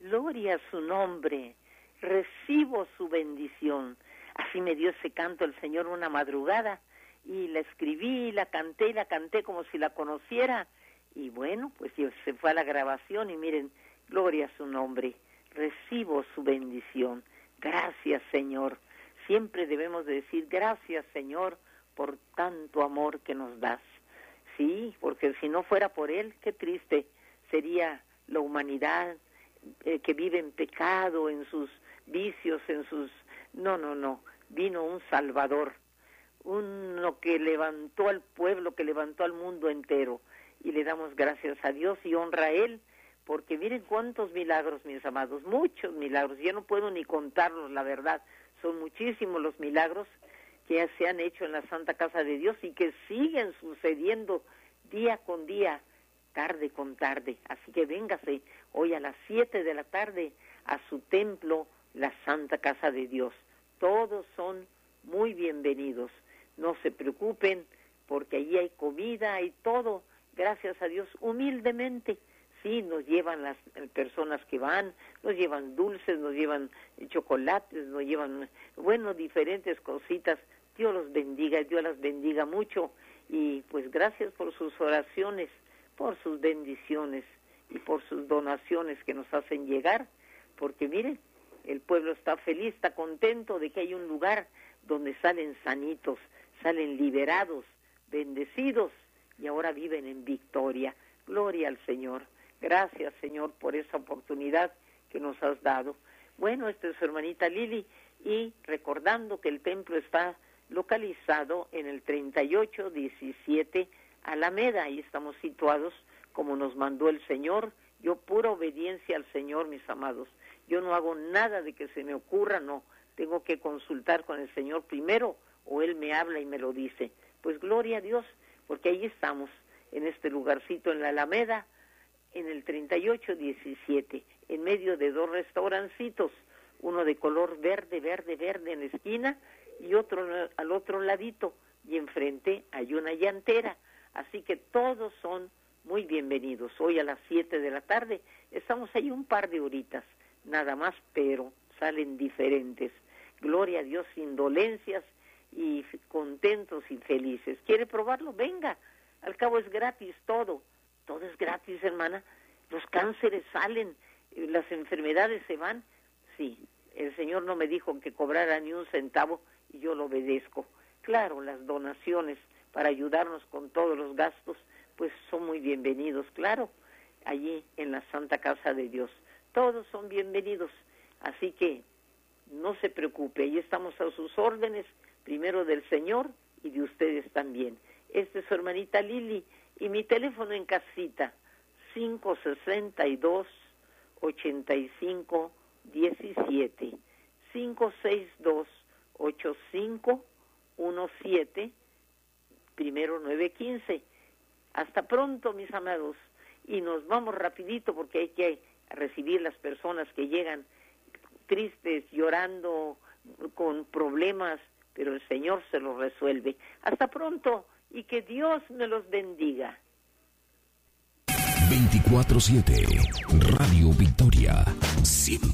Gloria a su nombre. Recibo su bendición. Así me dio ese canto el Señor una madrugada y la escribí, la canté como si la conociera. Y bueno, pues se fue a la grabación y miren, gloria a su nombre. Recibo su bendición. Gracias, Señor. Siempre debemos de decir gracias, Señor, por tanto amor que nos das. Sí, porque si no fuera por Él, qué triste sería la humanidad que vive en pecado, en sus vicios, en sus... No. Vino un Salvador, uno que levantó al pueblo, que levantó al mundo entero. Y le damos gracias a Dios y honra a Él, porque miren cuántos milagros, mis amados, muchos milagros. Yo no puedo ni contarlos, la verdad. Son muchísimos los milagros que se han hecho en la Santa Casa de Dios y que siguen sucediendo día con día, tarde con tarde. Así que véngase hoy a las 7 de la tarde a su templo, la Santa Casa de Dios. Todos son muy bienvenidos. No se preocupen, porque allí hay comida, hay todo, gracias a Dios, humildemente. Sí, nos llevan las personas que van, nos llevan dulces, nos llevan chocolates, nos llevan, bueno, diferentes cositas. Dios los bendiga, Dios las bendiga mucho. Y pues gracias por sus oraciones, por sus bendiciones y por sus donaciones que nos hacen llegar, porque miren, el pueblo está feliz, está contento de que hay un lugar donde salen sanitos, salen liberados, bendecidos y ahora viven en victoria. Gloria al Señor. Gracias, Señor, por esa oportunidad que nos has dado. Bueno, esta es su hermanita Lili y recordando que el templo está localizado en el 3817 Alameda. Ahí estamos situados como nos mandó el Señor. Yo pura obediencia al Señor, mis amados. Yo no hago nada de que se me ocurra, no. Tengo que consultar con el Señor primero o Él me habla y me lo dice. Pues gloria a Dios, porque ahí estamos, en este lugarcito en la Alameda, en el 3817, en medio de dos restaurancitos, uno de color verde en la esquina y otro al otro ladito, y enfrente hay una llantera. Así que todos son muy bienvenidos. Hoy a las 7 de la tarde estamos ahí un par de horitas, nada más, pero salen diferentes. Gloria a Dios, sin dolencias y contentos y felices. ¿Quiere probarlo? Venga, al cabo es gratis todo es gratis, hermana. Los cánceres salen, las enfermedades se van. Sí, el Señor no me dijo que cobrara ni un centavo y yo lo obedezco. Claro, las donaciones para ayudarnos con todos los gastos, pues son muy bienvenidos, claro, allí en la Santa Casa de Dios. Todos son bienvenidos, así que no se preocupe, ahí estamos a sus órdenes, primero del Señor y de ustedes también. Esta es su hermanita Lili y mi teléfono en casita, 562-8517, 562-8517, primero 915. Hasta pronto, mis amados, y nos vamos rapidito porque hay que recibir las personas que llegan tristes, llorando, con problemas, pero el Señor se los resuelve. Hasta pronto y que Dios me los bendiga. 24/7 Radio Victoria, siempre